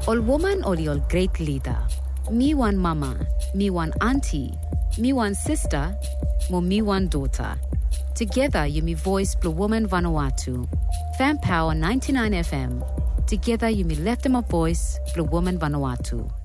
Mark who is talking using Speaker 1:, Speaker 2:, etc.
Speaker 1: All woman or all great leader. Me one mama, me one auntie, me one sister, mo me one daughter. Together you me voice Blue Woman Vanuatu. Fan Power 99 FM. Together you me left them a voice Blue Woman Vanuatu.